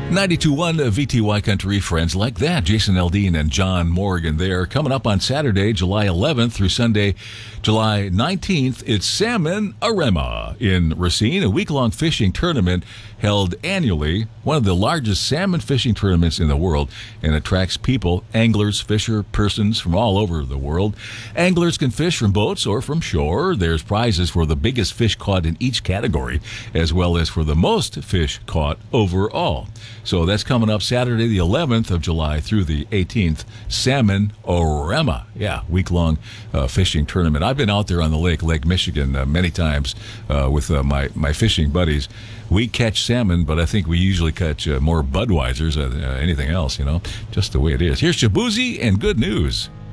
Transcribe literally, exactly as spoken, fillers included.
ninety-two point one V T Y Country, friends like that. Jason Aldean and John Morgan there. Coming up on Saturday, July eleventh through Sunday, July nineteenth, it's Salmon Arema in Racine, a week-long fishing tournament held annually, one of the largest salmon fishing tournaments in the world, and attracts people, anglers, fisher, persons from all over the world. Anglers can fish from boats or from shore. There's prizes for the biggest fish caught in each category, as well as for the most fish caught overall. So that's coming up Saturday, the eleventh of July through the eighteenth. Salmon Arema. Yeah, week-long uh, fishing tournament. I've been out there on the lake, Lake Michigan, uh, many times uh, with uh, my, my fishing buddies. We catch salmon, but I think we usually catch uh, more Budweisers than uh, anything else, you know, just the way it is. Here's Shabuzi and good news.